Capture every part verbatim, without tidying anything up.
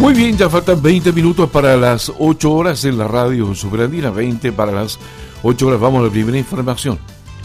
Muy bien, ya faltan veinte minutos para las ocho horas en la radio Superandina, veinte para las ocho horas. Vamos a la primera información.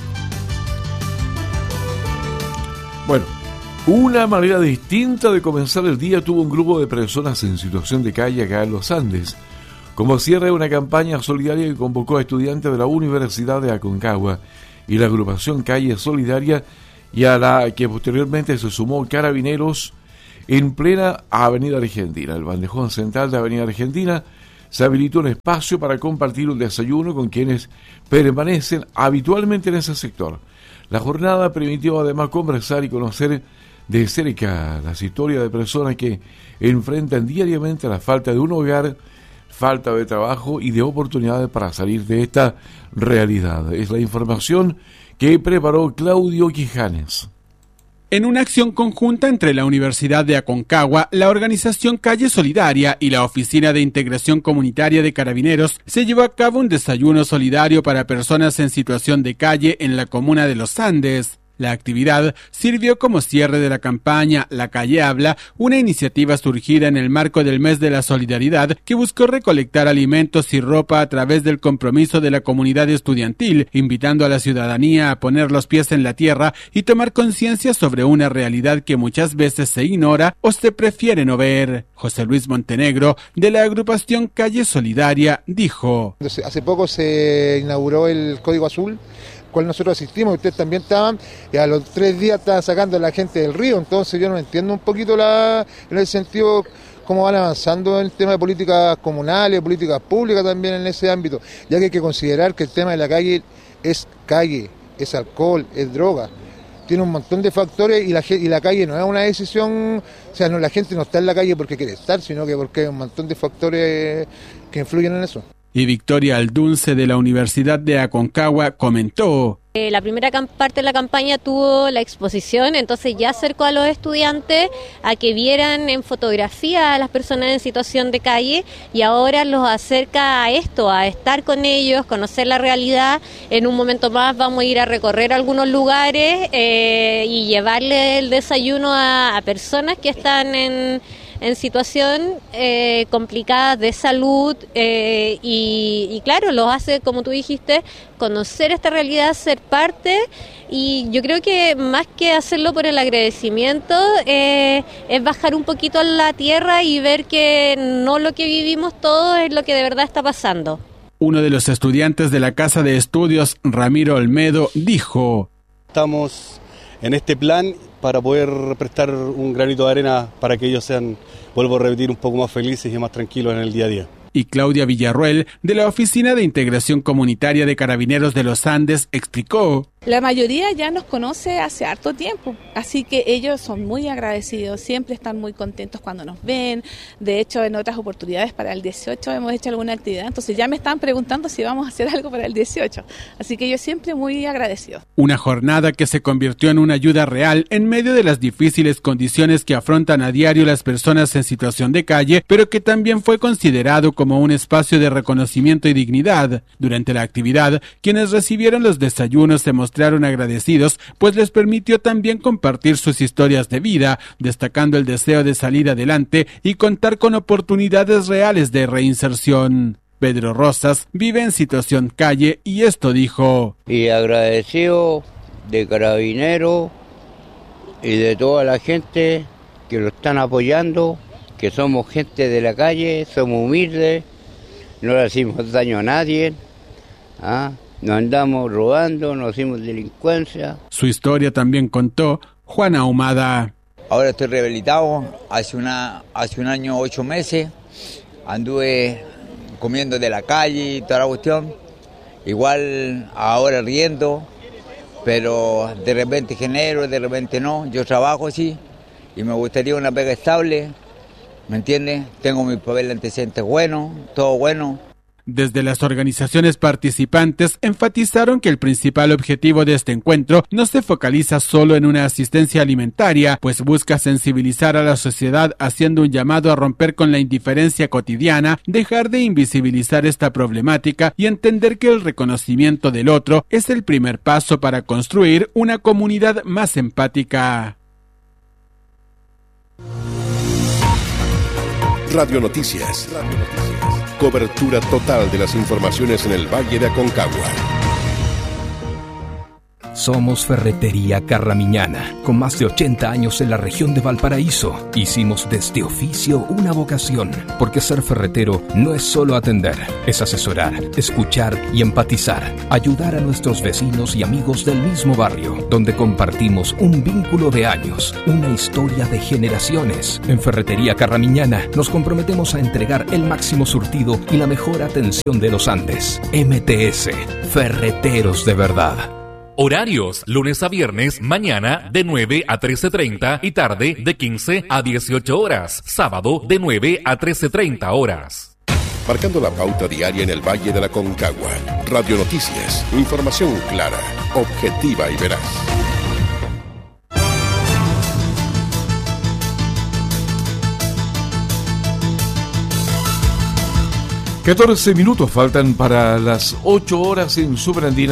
Bueno, una manera distinta de comenzar el día tuvo un grupo de personas en situación de calle acá en los Andes, como cierre de una campaña solidaria que convocó a estudiantes de la Universidad de Aconcagua y la agrupación Calle Solidaria, y a la que posteriormente se sumó Carabineros en plena Avenida Argentina. El bandejón central de Avenida Argentina se habilitó un espacio para compartir un desayuno con quienes permanecen habitualmente en ese sector. La jornada permitió además conversar y conocer de cerca las historias de personas que enfrentan diariamente la falta de un hogar, falta de trabajo y de oportunidades para salir de esta realidad. Es la información que preparó Claudio Quijanes. En una acción conjunta entre la Universidad de Aconcagua, la organización Calle Solidaria y la Oficina de Integración Comunitaria de Carabineros, se llevó a cabo un desayuno solidario para personas en situación de calle en la comuna de Los Andes. La actividad sirvió como cierre de la campaña La Calle Habla, una iniciativa surgida en el marco del Mes de la Solidaridad que buscó recolectar alimentos y ropa a través del compromiso de la comunidad estudiantil, invitando a la ciudadanía a poner los pies en la tierra y tomar conciencia sobre una realidad que muchas veces se ignora o se prefiere no ver. José Luis Montenegro, de la agrupación Calle Solidaria, dijo: Hace poco se inauguró el Código Azul, cual nosotros asistimos, ustedes también estaban, y a los tres días estaban sacando a la gente del río. Entonces yo no entiendo un poquito la, en el sentido cómo van avanzando en el tema de políticas comunales, políticas públicas también en ese ámbito, ya que hay que considerar que el tema de la calle es calle, es alcohol, es droga, tiene un montón de factores, y la, y la calle no es una decisión, o sea, no, la gente no está en la calle porque quiere estar, sino que porque hay un montón de factores que influyen en eso. Y Victoria Aldunce, de la Universidad de Aconcagua, comentó: Eh, la primera parte de la campaña tuvo la exposición, entonces ya acercó a los estudiantes a que vieran en fotografía a las personas en situación de calle, y ahora los acerca a esto, a estar con ellos, conocer la realidad. En un momento más vamos a ir a recorrer algunos lugares eh, y llevarle el desayuno a, a personas que están en... en situación eh, complicada de salud eh, y, y claro, los hace, como tú dijiste, conocer esta realidad, ser parte, y yo creo que más que hacerlo por el agradecimiento eh, es bajar un poquito a la tierra y ver que no lo que vivimos todos es lo que de verdad está pasando. Uno de los estudiantes de la Casa de Estudios, Ramiro Olmedo, dijo: Estamos en este plan para poder prestar un granito de arena para que ellos sean, vuelvo a repetir, un poco más felices y más tranquilos en el día a día. Y Claudia Villarruel, de la Oficina de Integración Comunitaria de Carabineros de los Andes, explicó: La mayoría ya nos conoce hace harto tiempo, así que ellos son muy agradecidos, siempre están muy contentos cuando nos ven. De hecho, en otras oportunidades para el dieciocho hemos hecho alguna actividad, entonces ya me están preguntando si vamos a hacer algo para el dieciocho, así que yo siempre muy agradecido. Una jornada que se convirtió en una ayuda real en medio de las difíciles condiciones que afrontan a diario las personas en situación de calle, pero que también fue considerado como un espacio de reconocimiento y dignidad. Durante la actividad, quienes recibieron los desayunos se mostraron agradecidos, pues les permitió también compartir sus historias de vida, destacando el deseo de salir adelante y contar con oportunidades reales de reinserción. Pedro Rosas vive en situación calle y esto dijo: Y agradecido de Carabineros y de toda la gente que lo están apoyando, que somos gente de la calle, somos humildes, no le hacemos daño a nadie, ¿ah? No andamos robando, no hacemos delincuencia. Su historia también contó Juan Ahumada. Ahora estoy rehabilitado, hace, una, hace un año, ocho meses, anduve comiendo de la calle y toda la cuestión, igual ahora riendo, pero de repente genero, de repente no, yo trabajo sí, y me gustaría una pega estable, ¿me entiendes? Tengo mis papeles antecedentes buenos, todo bueno. Desde las organizaciones participantes enfatizaron que el principal objetivo de este encuentro no se focaliza solo en una asistencia alimentaria, pues busca sensibilizar a la sociedad haciendo un llamado a romper con la indiferencia cotidiana, dejar de invisibilizar esta problemática y entender que el reconocimiento del otro es el primer paso para construir una comunidad más empática. Radio Noticias. Radio Noticias. Cobertura total de las informaciones en el Valle de Aconcagua. Somos Ferretería Carramiñana, con más de ochenta años en la región de Valparaíso. Hicimos de este oficio una vocación, porque ser ferretero no es solo atender, es asesorar, escuchar y empatizar, ayudar a nuestros vecinos y amigos del mismo barrio, donde compartimos un vínculo de años, una historia de generaciones. En Ferretería Carramiñana nos comprometemos a entregar el máximo surtido y la mejor atención de los Andes. M T S, Ferreteros de verdad. Horarios, lunes a viernes, mañana de nueve a trece treinta y tarde de quince a dieciocho horas. Sábado de nueve a trece treinta horas. Marcando la pauta diaria en el Valle de la Aconcagua. Radio Noticias, información clara, objetiva y veraz. catorce minutos faltan para las ocho horas en Superandina.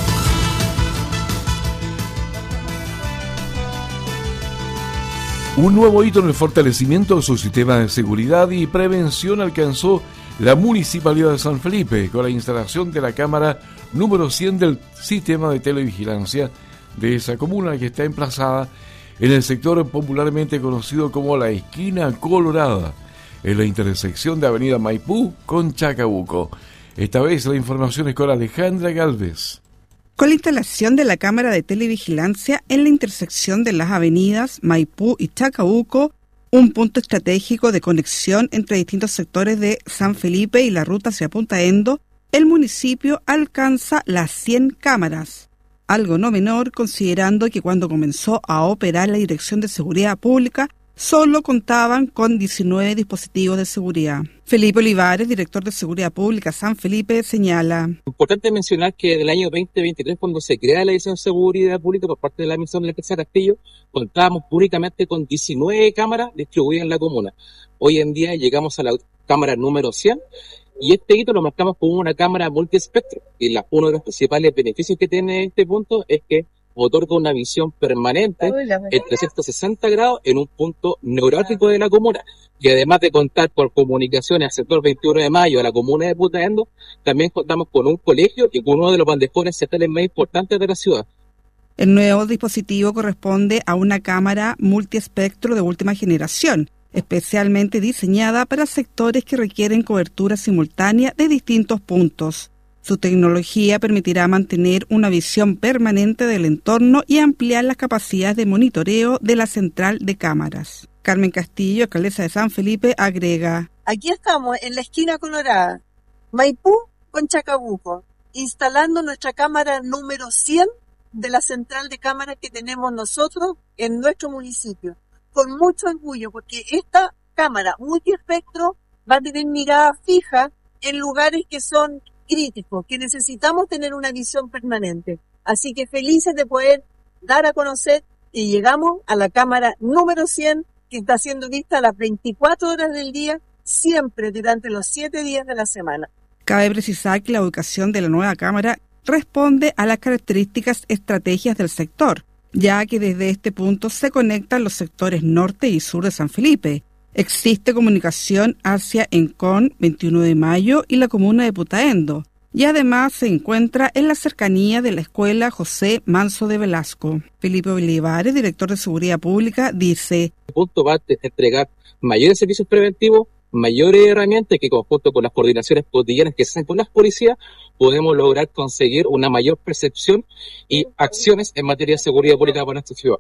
Un nuevo hito en el fortalecimiento de su sistema de seguridad y prevención alcanzó la Municipalidad de San Felipe con la instalación de la cámara número cien del sistema de televigilancia de esa comuna, que está emplazada en el sector popularmente conocido como la Esquina Colorada, en la intersección de Avenida Maipú con Chacabuco. Esta vez la información es con Alejandra Galvez. Con la instalación de la cámara de televigilancia en la intersección de las avenidas Maipú y Chacabuco, un punto estratégico de conexión entre distintos sectores de San Felipe y la ruta hacia Punta Endo, el municipio alcanza las cien cámaras, algo no menor considerando que cuando comenzó a operar la Dirección de Seguridad Pública, solo contaban con diecinueve dispositivos de seguridad. Felipe Olivares, director de Seguridad Pública San Felipe, señala. Importante mencionar que en el año veinte veintitrés, cuando se crea la Dirección de Seguridad Pública por parte de la Administración de la empresa Castillo, contábamos únicamente con diecinueve cámaras distribuidas en la comuna. Hoy en día llegamos a la cámara número cien y este hito lo marcamos como una cámara multiespectro. Y la, uno de los principales beneficios que tiene este punto es que otorga una visión permanente en trescientos sesenta grados en un punto neurálgico de la comuna. Y además de contar con comunicaciones al sector veintiuno de mayo, a la comuna de Punta Endo, también contamos con un colegio y con uno de los bandejones estatales más importantes de la ciudad. El nuevo dispositivo corresponde a una cámara multiespectro de última generación, especialmente diseñada para sectores que requieren cobertura simultánea de distintos puntos. Su tecnología permitirá mantener una visión permanente del entorno y ampliar las capacidades de monitoreo de la central de cámaras. Carmen Castillo, alcaldesa de San Felipe, agrega. Aquí estamos en la esquina colorada, Maipú con Chacabuco, instalando nuestra cámara número cien de la central de cámaras que tenemos nosotros en nuestro municipio. Con mucho orgullo, porque esta cámara multiespectro va a tener mirada fija en lugares que son críticos, que necesitamos tener una visión permanente. Así que felices de poder dar a conocer y llegamos a la cámara número cien, que está siendo vista a las veinticuatro horas del día, siempre durante los siete días de la semana. Cabe precisar que la ubicación de la nueva cámara responde a las características estrategias del sector, ya que desde este punto se conectan los sectores norte y sur de San Felipe. Existe comunicación hacia Encón, veintiuno de mayo y la comuna de Punta Endo, y además se encuentra en la cercanía de la escuela José Manso de Velasco. Felipe Olivares, director de Seguridad Pública, dice: El punto va a entregar mayores servicios preventivos, mayores herramientas que, conjunto con las coordinaciones cotidianas que se hacen con las policías, podemos lograr conseguir una mayor percepción y acciones en materia de seguridad pública para nuestra ciudad.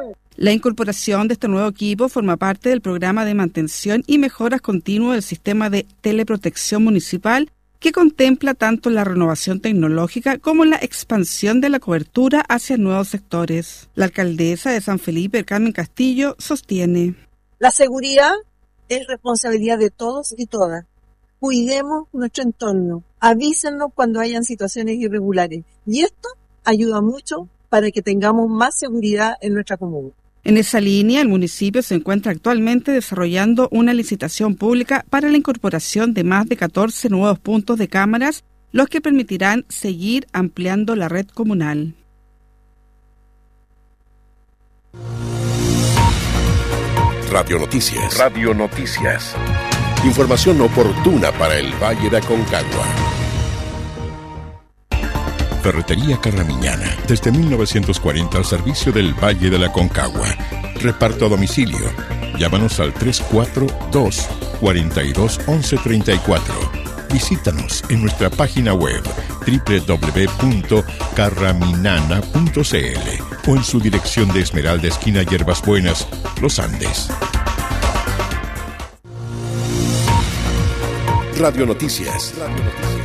La incorporación de este nuevo equipo forma parte del programa de mantención y mejoras continuas del sistema de teleprotección municipal, que contempla tanto la renovación tecnológica como la expansión de la cobertura hacia nuevos sectores. La alcaldesa de San Felipe, Carmen Castillo, sostiene: La seguridad es responsabilidad de todos y todas. Cuidemos nuestro entorno, avísennos cuando hayan situaciones irregulares. Y esto ayuda mucho para que tengamos más seguridad en nuestra comuna. En esa línea, el municipio se encuentra actualmente desarrollando una licitación pública para la incorporación de más de catorce nuevos puntos de cámaras, los que permitirán seguir ampliando la red comunal. Radio Noticias. Radio Noticias. Información oportuna para el Valle de Aconcagua. Ferretería Carramiñana, desde mil novecientos cuarenta al servicio del Valle de la Aconcagua. Reparto a domicilio. Llámanos al tres cuatro dos, cuatro dos, once treinta y cuatro. Visítanos en nuestra página web doble u doble u doble u punto carraminana punto c l o en su dirección de Esmeralda, esquina Hierbas Buenas, Los Andes. Radio Noticias.